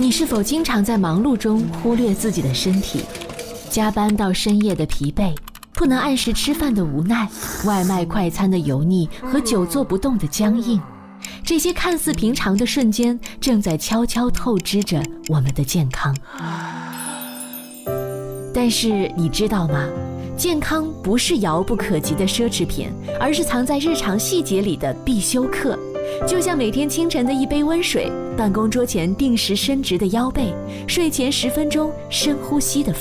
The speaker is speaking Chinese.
你是否经常在忙碌中忽略自己的身体？加班到深夜的疲惫，不能按时吃饭的无奈，外卖快餐的油腻和久坐不动的僵硬，这些看似平常的瞬间，正在悄悄透支着我们的健康。但是你知道吗？健康不是遥不可及的奢侈品，而是藏在日常细节里的必修课。就像每天清晨的一杯温水，办公桌前定时伸直的腰背，睡前10分钟深呼吸的